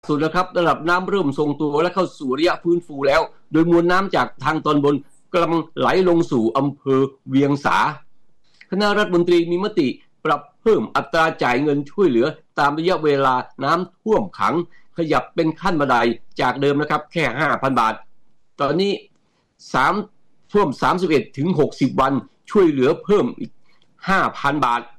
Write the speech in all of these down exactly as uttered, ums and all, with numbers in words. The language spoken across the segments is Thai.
สุดแล้วครับระดับน้ำเริ่มทรงตัวและเข้าสู่ระยะฟื้นฟูแล้วโดยมวลน้ำจากทางตอนบนกำลังไหลลงสู่อำเภอเวียงสาคณะรัฐมนตรีมีมติปรับเพิ่มอัตราจ่ายเงินช่วยเหลือตามระยะเวลาน้ำท่วมขังขยับเป็นขั้นบันไดจากเดิมนะครับแค่ ห้าพัน บาทตอนนี้3ท่วมสามสิบเอ็ดถึงหกสิบวันช่วยเหลือเพิ่มอีก ห้าพัน บาท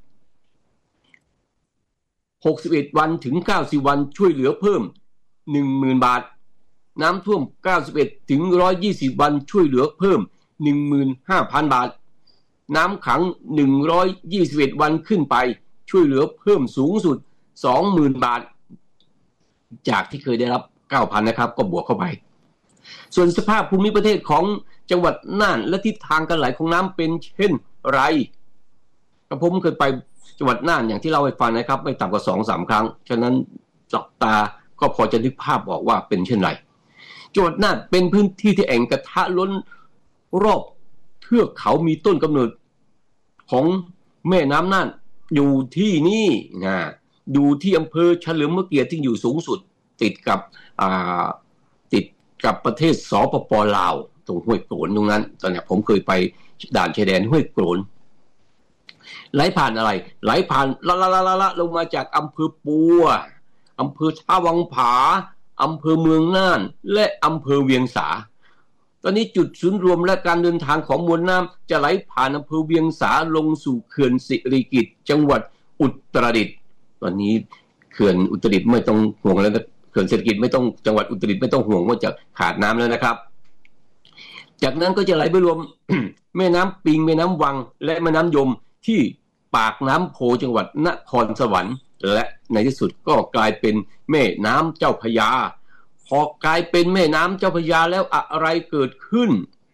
หกสิบเอ็ดวันถึงเก้าสิบวันช่วยเหลือเพิ่ม หนึ่งหมื่น บาทน้ำท่วมเก้าสิบเอ็ดถึงหนึ่งร้อยยี่สิบวันช่วยเหลือเพิ่ม หนึ่งหมื่นห้าพัน บาทน้ำขังหนึ่งร้อยยี่สิบเอ็ดวันขึ้นไปช่วยเหลือเพิ่มสูงสุด สองหมื่น บาทจากที่เคยได้รับ เก้าพัน นะครับก็บวกเข้าไปส่วนสภาพภูมิประเทศของจังหวัดน่านและทิศทางการไหลของน้ำเป็นเช่นไรกระผมเคยไปจังหวัดน่านอย่างที่เล่าให้ฟังนะครับไม่ต่ำกว่า สองถึงสาม ครั้งฉะนั้นจับตาก็พอจะนึกภาพบอกว่าเป็นเช่นไรจังหวัดน่านเป็นพื้นที่ที่แอ่งกระทะล้นรอบเทือกเขามีต้นกำเนิดของแม่น้ำน่านอยู่ที่นี่นะอยู่ที่อำเภอเฉลิมพระเกียรติที่อยู่สูงสุดติดกับอ่าติดกับประเทศสปป.ลาวตรงห้วยโกรนตรงนั้นตอนนี้ผมเคยไปด่านชายแดนห้วยโกรนไหลผ่านอะไรไหลผ่านละละละละละลงมาจากอำเภอปัวอำเภอท่าวังผาอำเภอเมืองน่านและอำเภอเวียงสาตอนนี้จุดศูนย์รวมและการเดินทางของมวลน้ำจะไหลผ่านอำเภอเวียงสาลงสู่เขื่อนสิริกิติ์จังหวัดอุตรดิตถ์ตอนนี้เขื่อนอุตรดิตถ์ไม่ต้องห่วงแล้วเขื่อนสิริกิติ์ไม่ต้องจังหวัดอุตรดิตถ์ไม่ต้องห่วงว่าจะขาดน้ำแล้วนะครับจากนั้นก็จะไหลไปรวม แม่น้ำปิงแม่น้ำวังและแม่น้ำยมที่ปากน้ำโพจังหวัดนครสวรรค์และในที่สุดก็กลายเป็นแม่น้ำเจ้าพระยาพอกลายเป็นแม่น้ำเจ้าพระยาแล้วอะไรเกิดขึ้น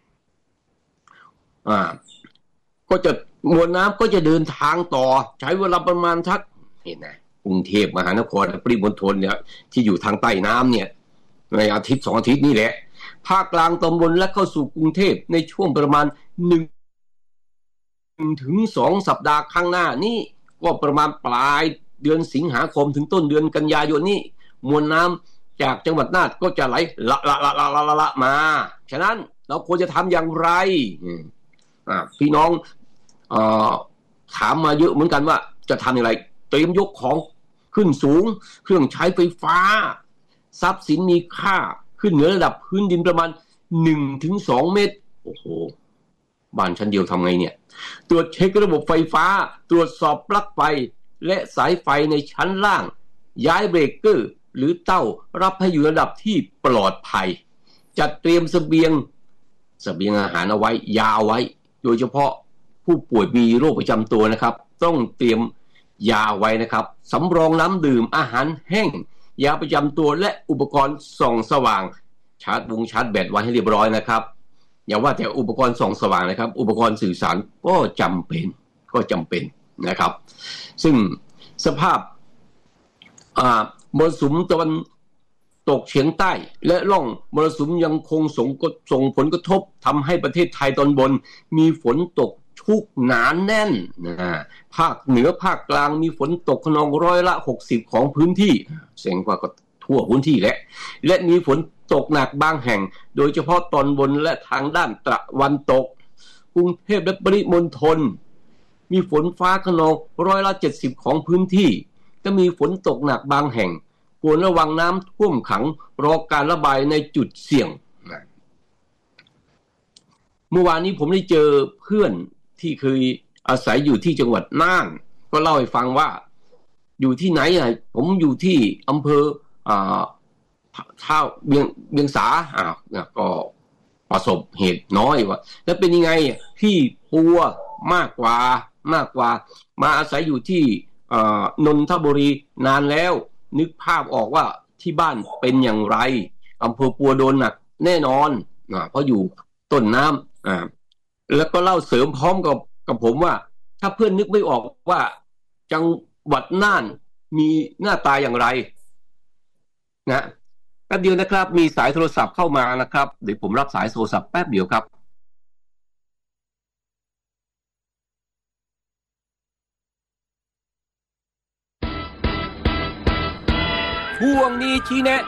อ่าก็จะมวลน้ำก็จะเดินทางต่อใช้เวลาประมาณสักเห็นไหมกรุงเทพมหานครปริมณฑลเนี่ยที่อยู่ทางใต้น้ำเนี่ยในอาทิตย์สองอาทิตย์นี่แหละภาคกลางตอนบนและเข้าสู่กรุงเทพในช่วงประมาณหนึ่งถึงสองสัปดาห์ข้างหน้านี่ก็ประมาณปลายเดือนสิงหาคมถึงต้นเดือนกันยายนนี้มวลน้ำจากจังหวัดน่านก็จะไหลละละละละละละมาฉะนั้นเราควรจะทำอย่างไรอ่าพี่น้องเอ่อถามมาเยอะเหมือนกันว่าจะทำอย่างไรเตรียมยกของขึ้นสูงเครื่องใช้ไฟฟ้าทรัพย์สินมีค่าขึ้นเหนือระดับพื้นดินประมาณ หนึ่งถึงสอง เมตรโอ้โหบ้านชั้นเดียวทำไงเนี่ยตรวจเช็คระบบไฟฟ้าตรวจสอบปลั๊กไฟและสายไฟในชั้นล่างย้ายเบรกเกอร์หรือเต้ารับให้อยู่ระดับที่ปลอดภัยจัดเตรียมเสบียงเสบียงอาหารเอาไว้ยาไว้โดยเฉพาะผู้ป่วยมีโรคประจำตัวนะครับต้องเตรียมยาไว้นะครับสำรองน้ำดื่มอาหารแห้งยาประจำตัวและอุปกรณ์ส่องสว่างชาร์จวงชาร์จแบตไว้ให้เรียบร้อยนะครับอย่าว่าแต่อุปกรณ์ส่องสว่างนะครับอุปกรณ์สื่อสารก็จำเป็นก็จำเป็นนะครับซึ่งสภาพมรสุมตะวันตกเฉียงใต้และร่องมรสุมยังคงส่งส่งผลกระทบทำให้ประเทศไทยตอนบนมีฝนตกชุกหนาแน่นนะภาคเหนือภาคกลางมีฝนตกขนองร้อยละหกสิบของพื้นที่แสดงว่าก็ทั่วพื้นที่และและมีฝนตกหนักบางแห่งโดยเฉพาะตอนบนและทางด้านตะวันตกกรุงเทพและปริมณฑลมีฝนฟ้าคะนองร้อยละเจ็ดสิบของพื้นที่ก็มีฝนตกหนักบางแห่งควรระวังน้ำท่วมขังรอการระบายในจุดเสี่ยงเมื่อวานนี้ผมได้เจอเพื่อนที่เคยอาศัยอยู่ที่จังหวัดน่านก็เล่าให้ฟังว่าอยู่ที่ไหนอ่ะผมอยู่ที่อำเภออ่าท่าเบียงเบียงสาอ่าก็ประสบเหตุน้อยว่าแล้วเป็นยังไงพี่ปัวมากกว่ามากกว่ามาอาศัยอยู่ที่อ่านนทบุรีนานแล้วนึกภาพออกว่าที่บ้านเป็นอย่างไรอำเภอปัวโดนหนักแน่นอนอ่าเพราะอยู่ต้นน้ำอ่าแล้วก็เล่าเสริมพร้อมกับกับผมว่าถ้าเพื่อนนึกไม่ออกว่าจังหวัดน่านมีหน้าตาอย่างไรนะแป๊บเดียวนะครับมีสายโทรศัพท์เข้ามานะครับเดี๋ยวผมรับสายโทรศัพท์แป๊บเดียวครับช่วงนี้ชี้แนะ